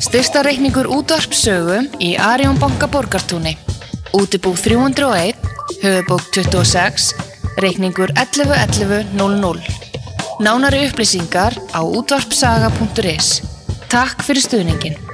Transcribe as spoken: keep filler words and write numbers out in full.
Styrktarreikningur Útvarpssögu í Arion banka Borgartúni. Útibú þrjú hundruð og einn, höfuðbók tuttugu og sex, reikningur ellefu ellefu núll núll. Nánari upplýsingar á útvarpssaga punktur is. Takk fyrir stuðninginn.